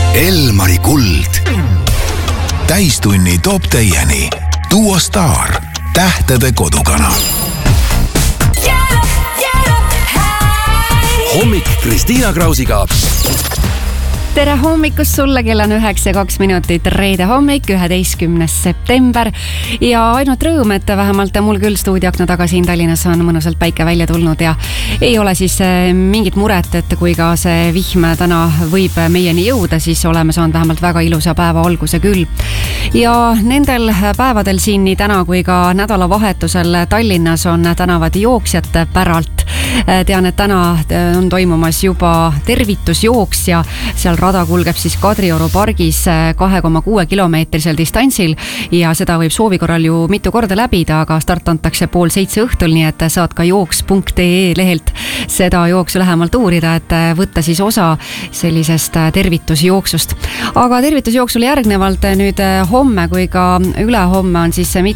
Elmari kuld. Täistunni toob teieni Duo Star, tähtede kodukanal. Hommik Kristiina Krausiga. Tere hommikust sulle, kell on 9:02, reede hommik, 11. september ja ainult rõõm, et vähemalt mul küll stuudioakna taga siin Tallinnas on mõnusalt päike välja tulnud ja ei ole siis mingit muret, et kui ka see vihm täna võib meieni jõuda, siis oleme saanud vähemalt väga ilusa päeva alguse küll. Ja nendel päevadel siin nii täna kui ka nädalavahetusel Tallinnas on tänavad jooksjate päralt. Tean, et täna on toimumas juba tervitusjooks ja seal rada kulgeb siis Kadrioru pargis 2,6 kilomeetrisel distantsil ja seda võib soovi korral ju mitu korda läbida, aga start antakse 6:30 õhtul, nii et saad ka jooks.ee lehelt seda jooksu lähemalt uurida, et võtta siis osa sellisest tervitusjooksust. Aga tervitusjooksule järgnevalt nüüd homme kui ka ülehomme on siis